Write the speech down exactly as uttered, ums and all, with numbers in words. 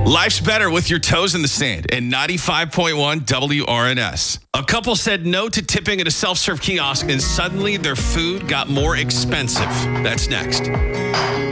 Life's better with your toes in the sand and ninety-five point one W R N S. A couple said no to tipping at a self-serve kiosk and suddenly their food got more expensive. That's next.